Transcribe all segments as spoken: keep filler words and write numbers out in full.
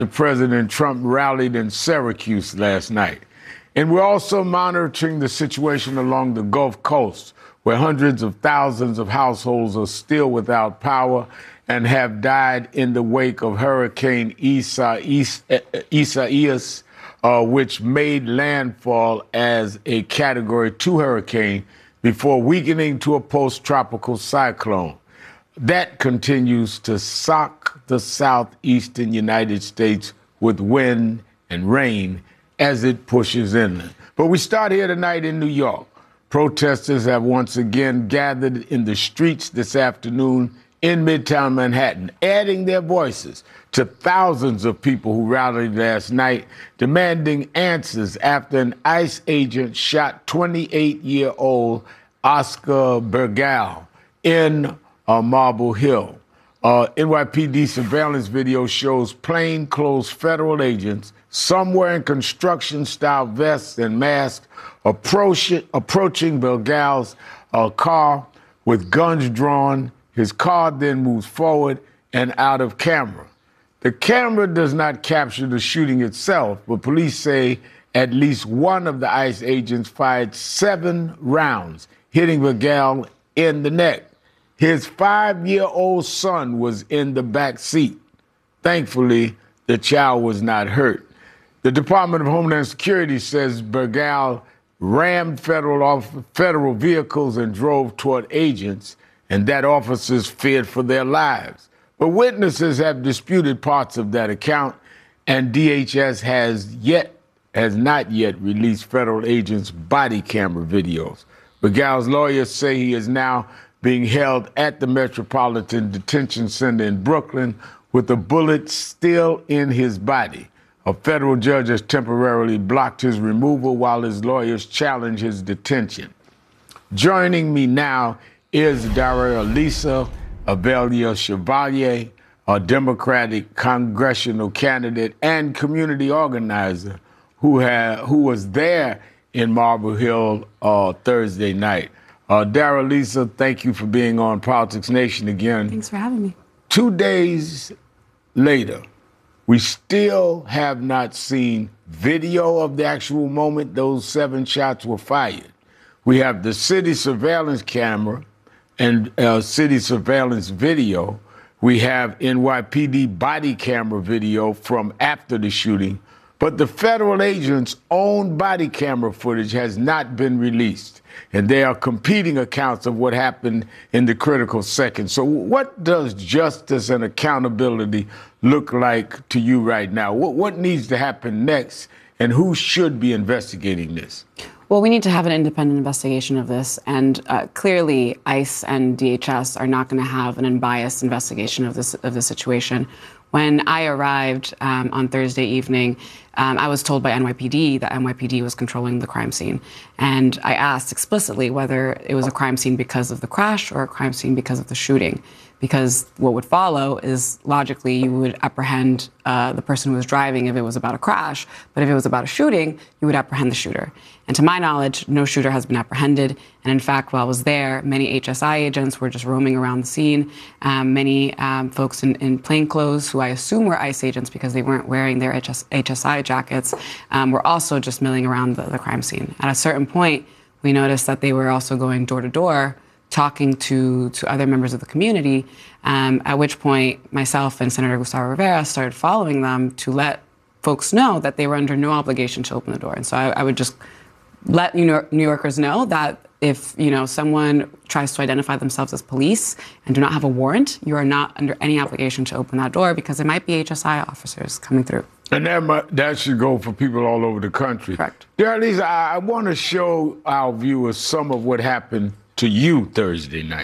President Trump rallied in Syracuse last night. And we're also monitoring the situation along the Gulf Coast, where hundreds of thousands of households are still without power and have died in the wake of Hurricane Isa, Isa, Isaias, uh, which made landfall as a Category two hurricane before weakening to a post-tropical cyclone. That continues to sock the southeastern United States with wind and rain as it pushes inland. But we start here tonight in New York. Protesters have once again gathered in the streets this afternoon in Midtown Manhattan, adding their voices to thousands of people who rallied last night, demanding answers after an ICE agent shot twenty-eight-year-old Oscar Bergal in uh, Marble Hill. Uh, N Y P D surveillance video shows plainclothes federal agents, some wearing construction-style vests and masks, approach, approaching Bergal's uh, car with guns drawn. His car then moves forward and out of camera. The camera does not capture the shooting itself, but police say at least one of the ICE agents fired seven rounds, hitting Bergal in the neck. His five-year-old son was in the back seat. Thankfully, the child was not hurt. The Department of Homeland Security says Bergal rammed federal, off, federal vehicles and drove toward agents, and that officers feared for their lives. But witnesses have disputed parts of that account, and D H S has yet has not yet released federal agents' body camera videos. Bergal's lawyers say he is now being held at the Metropolitan Detention Center in Brooklyn with a bullet still in his body. A federal judge has temporarily blocked his removal while his lawyers challenge his detention. Joining me now is Daralisa Avelia Chevalier, a Democratic congressional candidate and community organizer who, ha- who was there in Marble Hill uh, Thursday night. Uh, Daralisa, thank you for being on Politics Nation again. Thanks for having me. Two days later, we still have not seen video of the actual moment those seven shots were fired. We have the city surveillance camera and uh, city surveillance video. We have N Y P D body camera video from after the shooting, but the federal agents' own body camera footage has not been released, and there are competing accounts of what happened in the critical seconds. So what does justice and accountability look like to you right now? What, what needs to happen next, and who should be investigating this? Well, we need to have an independent investigation of this, and uh, clearly ICE and D H S are not going to have an unbiased investigation of this of the situation. When I arrived um, on Thursday evening, um, I was told by N Y P D that N Y P D was controlling the crime scene. And I asked explicitly whether it was a crime scene because of the crash or a crime scene because of the shooting. Because what would follow is, logically, you would apprehend uh, the person who was driving if it was about a crash. But if it was about a shooting, you would apprehend the shooter. And to my knowledge, no shooter has been apprehended. And in fact, while I was there, many H S I agents were just roaming around the scene. Um, many um, folks in, in plainclothes, who I assume were ICE agents because they weren't wearing their H S I jackets, um, were also just milling around the, the crime scene. At a certain point, we noticed that they were also going door to door, talking to, to other members of the community, um, at which point myself and Senator Gustavo Rivera started following them to let folks know that they were under no obligation to open the door. And so I, I would just let New, York, New Yorkers know that if you know someone tries to identify themselves as police and do not have a warrant, you are not under any obligation to open that door because it might be H S I officers coming through. And that, might, that should go for people all over the country. Correct. Daralisa, I, I want to show our viewers some of what happened to you Thursday night.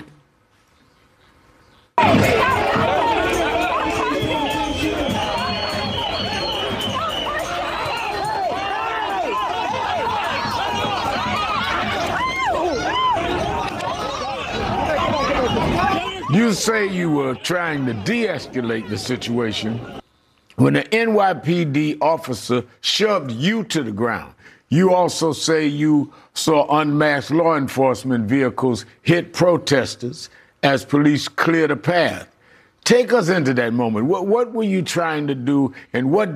You say you were trying to de-escalate the situation when an N Y P D officer shoved you to the ground. You also say you saw unmasked law enforcement vehicles hit protesters as police cleared a path. Take us into that moment. What, what were you trying to do, and what